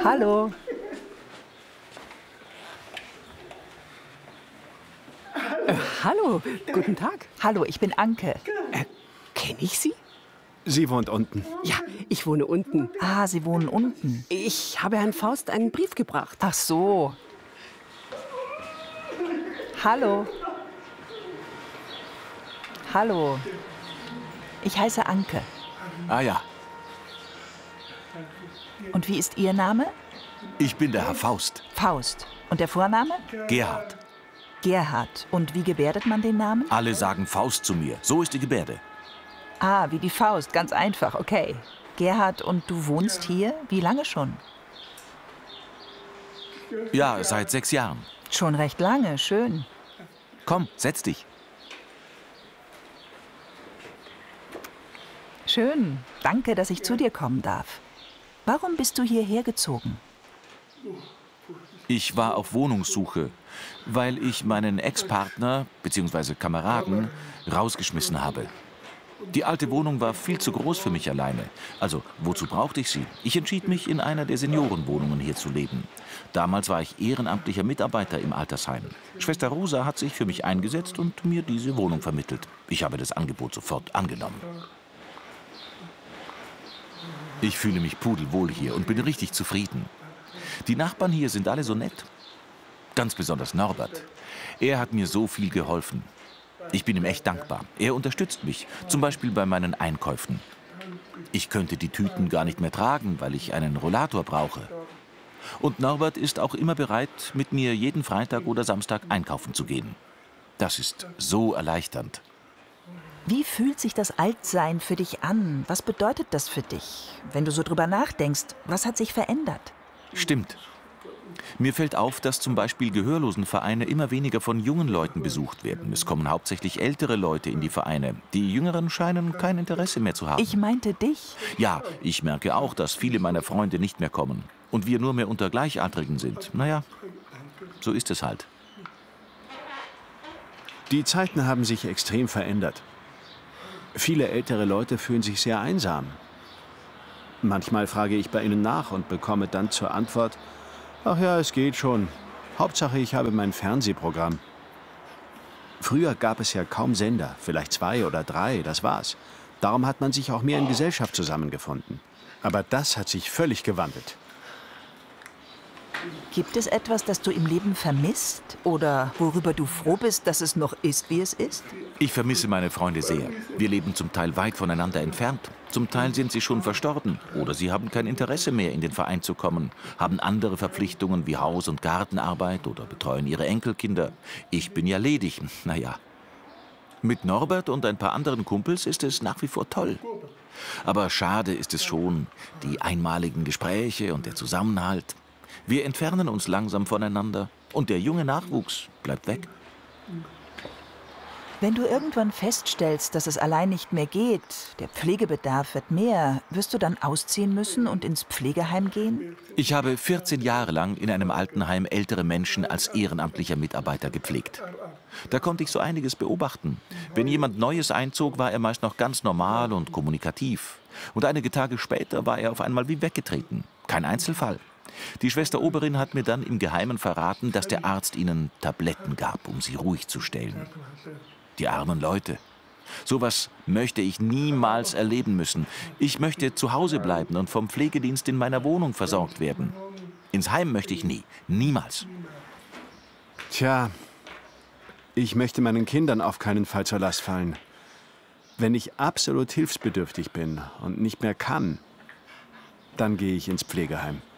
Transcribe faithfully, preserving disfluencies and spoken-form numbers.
Hallo. Äh, hallo, guten Tag. Hallo, ich bin Anke. Äh, kenne ich Sie? Sie wohnt unten. Ja, ich wohne unten. Ah, Sie wohnen unten. Ich habe Herrn Faust einen Brief gebracht. Ach so. Hallo. Hallo. Ich heiße Anke. Ah ja, Und wie ist Ihr Name? ich bin der Herr Faust, Faust. Und der Vorname? Gerhard. Gerhard. Und wie gebärdet man den Namen? Alle sagen Faust zu mir. So ist die Gebärde. Ah, wie die Faust. Ganz einfach. Okay. Gerhard, und du wohnst hier? Wie lange schon? Ja, seit sechs Jahren. Schon recht lange. Schön. Komm, setz dich. Schön. Danke, dass ich zu dir kommen darf. Warum bist du hierher gezogen? Ich war auf Wohnungssuche, weil ich meinen Ex-Partner bzw. Kameraden rausgeschmissen habe. Die alte Wohnung war viel zu groß für mich alleine. Also, wozu brauchte ich sie? Ich entschied mich, in einer der Seniorenwohnungen hier zu leben. Damals war ich ehrenamtlicher Mitarbeiter im Altersheim. Schwester Rosa hat sich für mich eingesetzt und mir diese Wohnung vermittelt. Ich habe das Angebot sofort angenommen. Ich fühle mich pudelwohl hier und bin richtig zufrieden. Die Nachbarn hier sind alle so nett. Ganz besonders Norbert. Er hat mir so viel geholfen. Ich bin ihm echt dankbar. Er unterstützt mich, zum Beispiel bei meinen Einkäufen. Ich könnte die Tüten gar nicht mehr tragen, weil ich einen Rollator brauche. Und Norbert ist auch immer bereit, mit mir jeden Freitag oder Samstag einkaufen zu gehen. Das ist so erleichternd. Wie fühlt sich das Altsein für dich an? Was bedeutet das für dich? Wenn du so drüber nachdenkst, was hat sich verändert? Stimmt. Mir fällt auf, dass zum Beispiel Gehörlosenvereine immer weniger von jungen Leuten besucht werden. Es kommen hauptsächlich ältere Leute in die Vereine. Die Jüngeren scheinen kein Interesse mehr zu haben. Ich meinte dich. Ja, ich merke auch, dass viele meiner Freunde nicht mehr kommen. Und wir nur mehr unter Gleichaltrigen sind. Naja, so ist es halt. Die Zeiten haben sich extrem verändert. Viele ältere Leute fühlen sich sehr einsam. Manchmal frage ich bei ihnen nach und bekomme dann zur Antwort: Ach ja, es geht schon. Hauptsache, ich habe mein Fernsehprogramm. Früher gab es ja kaum Sender, vielleicht zwei oder drei, das war's. Darum hat man sich auch mehr in Gesellschaft zusammengefunden. Aber das hat sich völlig gewandelt. Gibt es etwas, das du im Leben vermisst? Oder worüber du froh bist, dass es noch ist, wie es ist? Ich vermisse meine Freunde sehr. Wir leben zum Teil weit voneinander entfernt. Zum Teil sind sie schon verstorben. Oder sie haben kein Interesse mehr, in den Verein zu kommen, haben andere Verpflichtungen wie Haus- und Gartenarbeit oder betreuen ihre Enkelkinder. Ich bin ja ledig. Naja. Mit Norbert und ein paar anderen Kumpels ist es nach wie vor toll. Aber schade ist es schon, die einmaligen Gespräche und der Zusammenhalt. Wir entfernen uns langsam voneinander und der junge Nachwuchs bleibt weg. Wenn du irgendwann feststellst, dass es allein nicht mehr geht, der Pflegebedarf wird mehr, wirst du dann ausziehen müssen und ins Pflegeheim gehen? Ich habe vierzehn Jahre lang in einem Altenheim ältere Menschen als ehrenamtlicher Mitarbeiter gepflegt. Da konnte ich so einiges beobachten. Wenn jemand Neues einzog, war er meist noch ganz normal und kommunikativ. Und einige Tage später war er auf einmal wie weggetreten. Kein Einzelfall. Die Schwester Oberin hat mir dann im Geheimen verraten, dass der Arzt ihnen Tabletten gab, um sie ruhig zu stellen. Die armen Leute. Sowas möchte ich niemals erleben müssen. Ich möchte zu Hause bleiben und vom Pflegedienst in meiner Wohnung versorgt werden. Ins Heim möchte ich nie. Niemals. Tja, ich möchte meinen Kindern auf keinen Fall zur Last fallen. Wenn ich absolut hilfsbedürftig bin und nicht mehr kann, dann gehe ich ins Pflegeheim.